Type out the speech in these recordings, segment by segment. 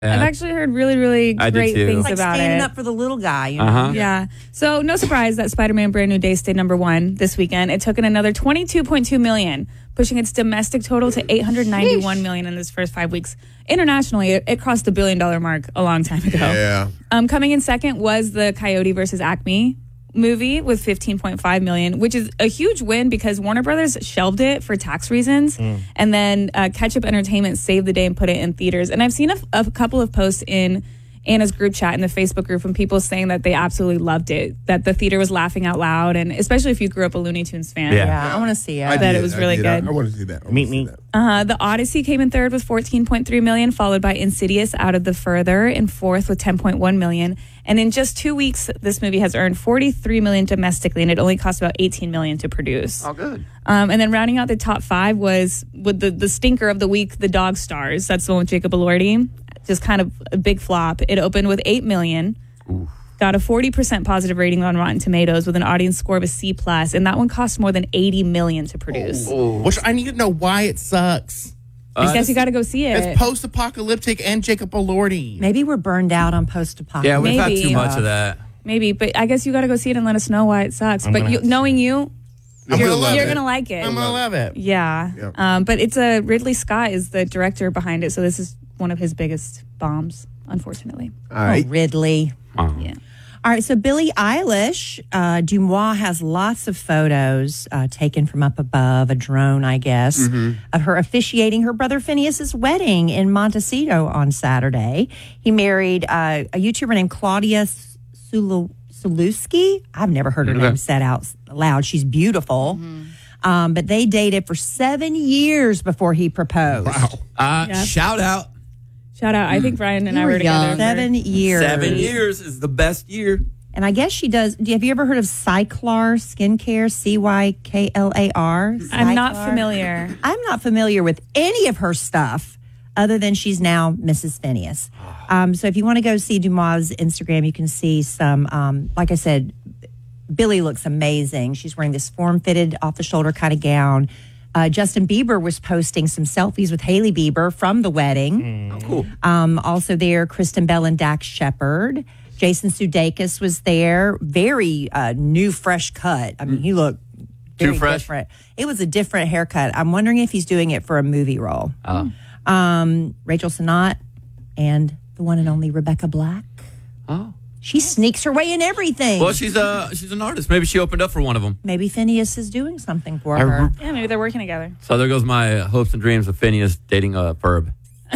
I've actually heard really, really great things like about standing it. up for the little guy. You know? Yeah. So no surprise that Spider-Man Brand New Day stayed number one this weekend. It took in another $22.2 million, pushing its domestic total to $891 million in its first 5 weeks. Internationally, it crossed the $1 billion mark a long time ago. Yeah. Coming in second was the Coyote versus Acme movie with $15.5 million, which is a huge win because Warner Brothers shelved it for tax reasons, and then Ketchup Entertainment saved the day and put it in theaters. And I've seen a couple of posts in Anna's group chat in the Facebook group from people saying that they absolutely loved it, that the theater was laughing out loud, and especially if you grew up a Looney Tunes fan. Yeah, I want to see it. It was really good. I want to see that. Meet me. The Odyssey came in third with $14.3 million, followed by Insidious Out of the Further in fourth with $10.1 million. And in just 2 weeks, this movie has earned $43 million domestically, and it only cost about $18 million to produce. Oh, good. And then rounding out the top five was with the stinker of the week, The Dog Stars. That's the one with Jacob Elordi. Just kind of a big flop. It opened with $8 million. Got a 40% positive rating on Rotten Tomatoes with an audience score of a C+, and that one cost more than $80 million to produce. Which I need to know why it sucks. I guess you got to go see it. It's post-apocalyptic and Jacob Elordi. Maybe we're burned out on post-apocalypse. Yeah, we've had Maybe. too much of that. Maybe, but I guess you got to go see it and let us know why it sucks. I'm But gonna have to knowing you, I'm you're gonna love going it. to like it. I'm gonna love it. Yeah. Yep. But it's Ridley Scott is the director behind it, so this is one of his biggest bombs, unfortunately. All right. Oh, Ridley. Yeah. All right, so Billie Eilish, Dumois has lots of photos taken from up above, a drone, I guess, of her officiating her brother Phineas's wedding in Montecito on Saturday. He married a YouTuber named Claudia Sulewski. I've never heard her name said out loud. She's beautiful. But they dated for 7 years before he proposed. Wow. Shout out. Shout out. I think Brian and You I were were together. young. 7 years. 7 years is the best year. And I guess she does. Have you ever heard of Cyclar Skincare? Cyclar? I'm not familiar. I'm not familiar with any of her stuff other than she's now Mrs. Phineas. So if you want to go see Dumois' Instagram, you can see some, like I said, Billie looks amazing. She's wearing this form-fitted, off-the-shoulder kind of gown. Justin Bieber was posting some selfies with Hailey Bieber from the wedding. Oh, cool. Also there, Kristen Bell and Dax Shepard. Jason Sudeikis was there. Very new, fresh cut. I mean, he looked very Too fresh? different. It was a different haircut. I'm wondering if he's doing it for a movie role. Rachel Sennott and the one and only Rebecca Black. Oh. She sneaks her way in everything. Well, she's an artist. Maybe she opened up for one of them. Maybe Phineas is doing something for her. Yeah, maybe they're working together. So there goes my hopes and dreams of Phineas dating a Ferb.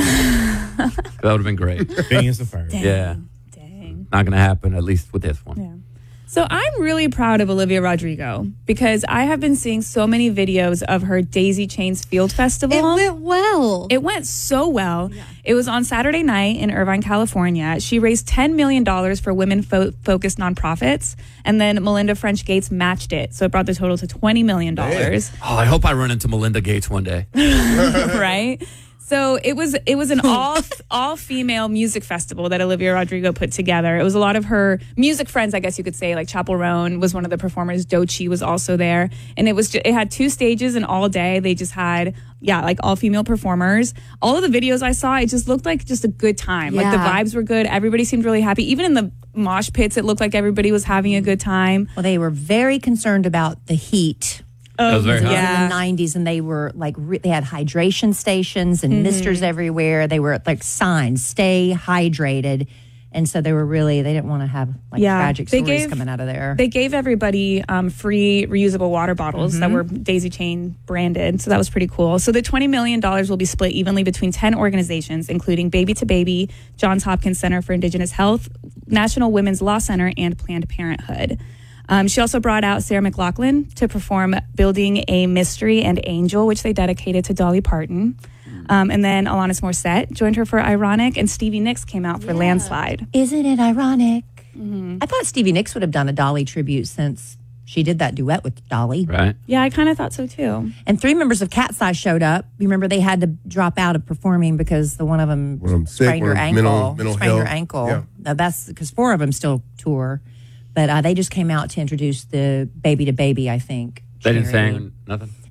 That would have been great. Phineas the Ferb. Yeah. Dang. Not going to happen, at least with this one. Yeah. So I'm really proud of Olivia Rodrigo because I have been seeing so many videos of her Daisy Chains Field Festival. It went well. It went so well. Yeah. It was on Saturday night in Irvine, California. She raised $10 million for women-focused nonprofits, and then Melinda French Gates matched it. So it brought the total to $20 million. Oh, I hope I run into Melinda Gates one day. Right? So it was an all female music festival that Olivia Rodrigo put together. It was a lot of her music friends, I guess you could say, like Chappell Roan was one of the performers. Doechii was also there, and it had 2 stages, and all day they just had like all female performers. All of the videos I saw, it just looked like just a good time. Yeah. Like the vibes were good. Everybody seemed really happy. Even in the mosh pits, it looked like everybody was having a good time. Well, they were very concerned about the heat. That was very hot. Yeah. In the 90s, and they were like they had hydration stations and misters everywhere. They were like signs, stay hydrated. And so they didn't want to have tragic stories coming out of there. They gave everybody free reusable water bottles that were Daisy Chain branded. So that was pretty cool. So the $20 million will be split evenly between 10 organizations, including Baby to Baby, Johns Hopkins Center for Indigenous Health, National Women's Law Center, and Planned Parenthood. She also brought out Sarah McLachlan to perform Building a Mystery and Angel, which they dedicated to Dolly Parton. And then Alanis Morissette joined her for Ironic, and Stevie Nicks came out for Landslide. Isn't it ironic? I thought Stevie Nicks would have done a Dolly tribute since she did that duet with Dolly. Right. Yeah, I kind of thought so too. And 3 members of Cat's Eye showed up. You remember they had to drop out of performing because one of them sprained her ankle. Mental sprained her health. ankle. Yeah. Now that's because 4 of them still tour. But they just came out to introduce the Baby to Baby, I think. They didn't charity. say nothing?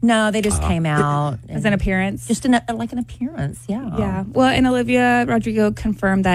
No, they just came out as an appearance. just like an appearance. Yeah. Yeah. Well, and Olivia Rodrigo confirmed that